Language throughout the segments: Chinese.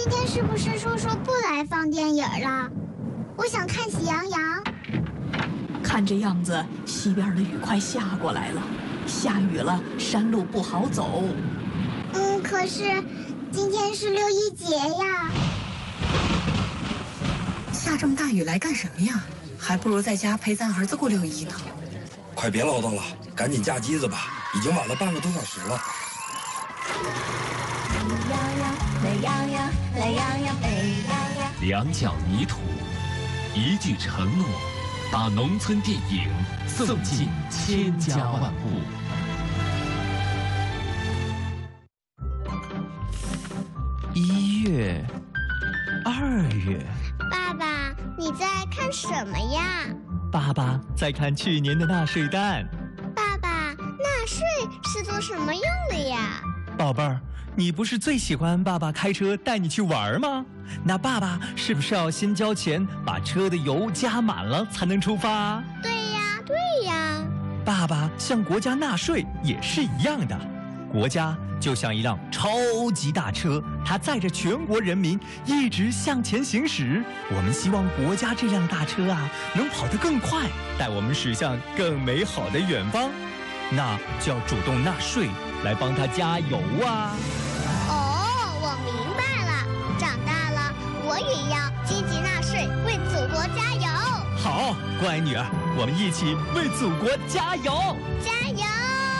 今天是不是叔叔不来放电影了？我想看《喜羊羊》。 看这样子，西边的雨快下过来了，下雨了，山路不好走。 可是今天是6·1节呀。 下这么大雨来干什么呀？还不如在家陪咱儿子过6·1呢。 快别唠叨了，赶紧架机子吧，已经晚了半个多小时了。 懒洋洋，懒洋洋，沸羊羊。 两脚泥土，一句承诺，把农村电影送进千家万户。 1月、2月， 爸爸，你在看什么呀？ 爸爸在看去年的纳税单。 爸爸，纳税是做什么用的呀？ 宝贝儿，你不是最喜欢爸爸开车带你去玩吗？那爸爸是不是要先交钱，把车的油加满了才能出发？ 对呀，对呀。 爸爸向国家纳税也是一样的。国家就像一辆超级大车，它载着全国人民一直向前行驶。我们希望国家这辆大车啊，能跑得更快，带我们驶向更美好的远方。那就要主动纳税，来帮他加油啊！ 哦，我明白了。长大了，我也要积极纳税，为祖国加油。 好，乖女儿，我们一起为祖国加油！ 加油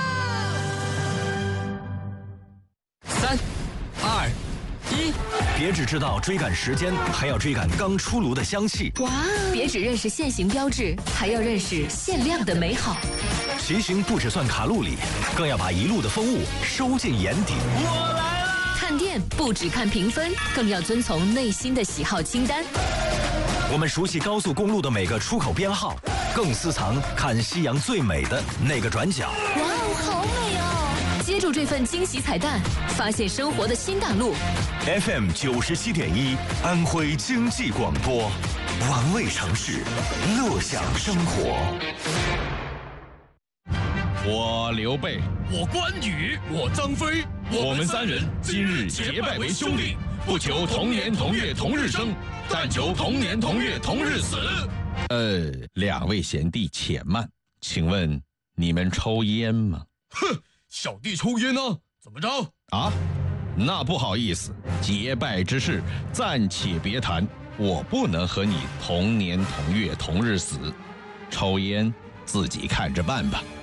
！3、2、1， 别只知道追赶时间，还要追赶刚出炉的香气。 哇！别只认识限行标志，还要认识限量的美好。 骑行不只算卡路里，更要把一路的风物收进眼底。 我来了！ 看店不只看评分，更要遵从内心的喜好清单。 我们熟悉高速公路的每个出口编号，更私藏看夕阳最美的那个转角。 哇哦，好美哦！接住这份惊喜彩蛋，发现生活的新大陆。 FM 97.1，安徽经济广播，玩味城市，乐享生活。 我刘备，我关羽，我张飞，我们3人今日结拜为兄弟，不求同年同月同日生，但求同年同月同日死。 两位贤弟且慢，请问你们抽烟吗？ 哼，小弟抽烟呢，怎么着？ 啊，那不好意思，结拜之事暂且别谈，我不能和你同年同月同日死，抽烟自己看着办吧。